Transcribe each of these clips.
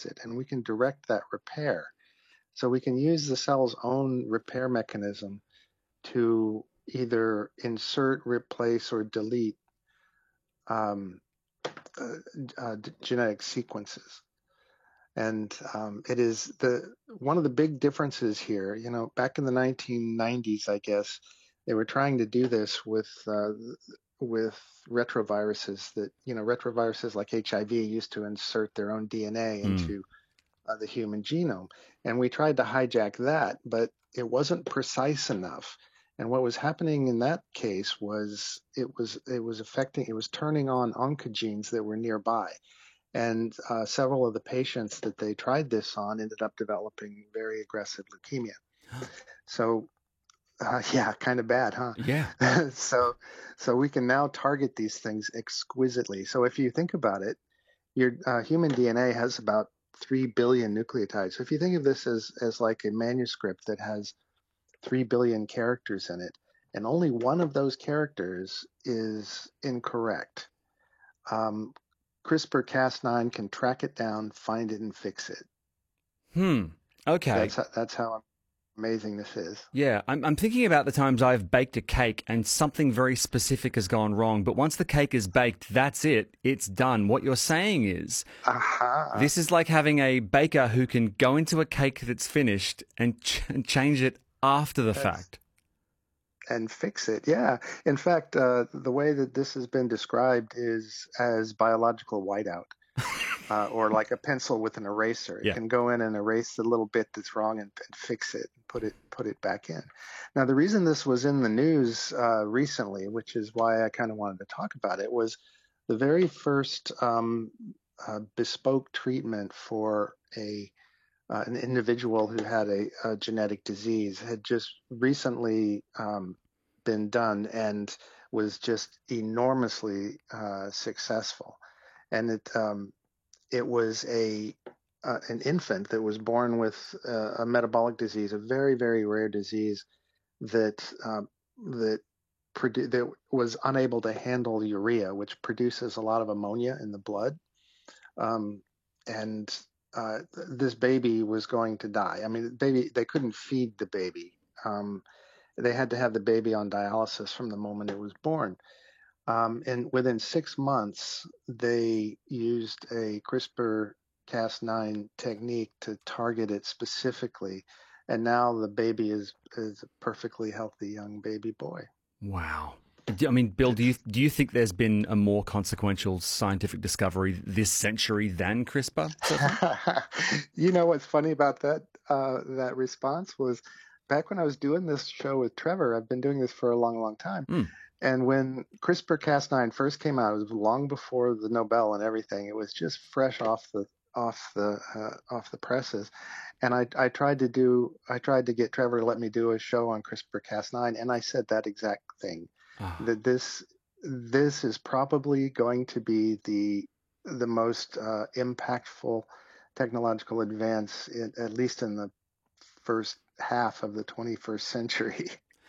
fix it, and we can direct that repair. So we can use the cell's own repair mechanism to either insert, replace, or delete um, genetic sequences. And it is one of the big differences here. Back in the 1990s, I guess they were trying to do this with retroviruses. Retroviruses like HIV used to insert their own DNA Mm. into the human genome, and we tried to hijack that, but it wasn't precise enough. And what was happening in that case was it was turning on oncogenes that were nearby. And several of the patients that they tried this on ended up developing very aggressive leukemia. So, yeah, kind of bad, huh? Yeah. So we can now target these things exquisitely. So if you think about it, your human DNA has about 3 billion nucleotides. So if you think of this as like a manuscript that has 3 billion characters in it, and only one of those characters is incorrect, um, CRISPR-Cas9 can track it down, find it, and fix it. Hmm. Okay. That's how amazing this is. Yeah, I'm thinking about the times I've baked a cake and something very specific has gone wrong. But once the cake is baked, that's it. It's done. What you're saying is Aha. this is like having a baker who can go into a cake that's finished and, and change it after the That's fact. and fix it. Yeah. In fact, the way that this has been described is as biological whiteout. Or like a pencil with an eraser. It Yeah. can go in and erase the little bit that's wrong and fix it, and put it back in. Now, the reason this was in the news recently, which is why I kind of wanted to talk about it, was the very first bespoke treatment for an individual who had a genetic disease had just recently been done and was just enormously successful. And it was an infant that was born with a metabolic disease, a very, very rare disease that that that was unable to handle urea, which produces a lot of ammonia in the blood. Um, and this baby was going to die. I mean, they couldn't feed the baby. Um, they had to have the baby on dialysis from the moment it was born. And within 6 months, they used a CRISPR-Cas9 technique to target it specifically. And now the baby is a perfectly healthy young baby boy. Wow. I mean, Bill, do It's you think there's been a more consequential scientific discovery this century than CRISPR so far? what's funny about that response was back when I was doing this show with Trevor. I've been doing this for a long, long time. Hmm. And when CRISPR-Cas9 first came out, it was long before the Nobel and everything. It was just fresh off the presses. And I tried to get Trevor to let me do a show on CRISPR-Cas9, and I said that exact thing, Ah. that this is probably going to be the most impactful technological advance, at least in the first half of the 21st century.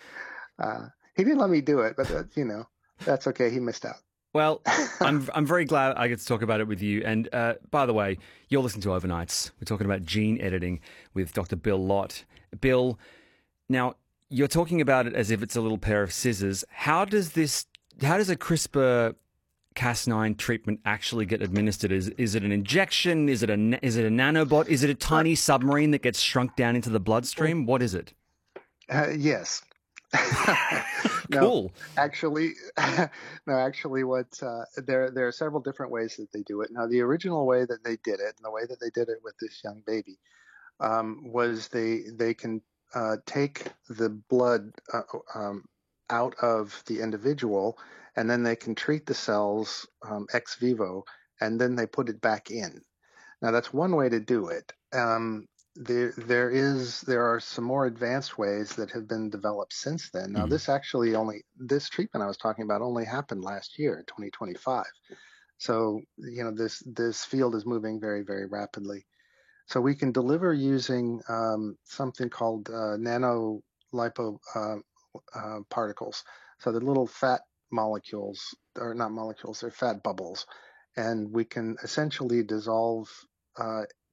He didn't let me do it, but that's okay. He missed out. Well, I'm very glad I get to talk about it with you. And by the way, you're listening to Overnights. We're talking about gene editing with Dr. Bill Lott. Bill, now you're talking about it as if it's a little pair of scissors. How does a CRISPR Cas9 treatment actually get administered? Is it an injection? Is it a nanobot? Is it a tiny submarine that gets shrunk down into the bloodstream? What is it? Yes. No, Cool. actually, no, actually, what there are several different ways that they do it. Now, the original way that they did it, and the way that they did it with this young baby, was they can take the blood out of the individual, and then they can treat the cells ex vivo, and then they put it back in. Now that's one way to do it. There are some more advanced ways that have been developed since then. Now Mm. this treatment I was talking about only happened last year in 2025. So this field is moving very, very rapidly. So we can deliver using something called nanolipo particles. So the little fat molecules, or not molecules, they're fat bubbles, and we can essentially dissolve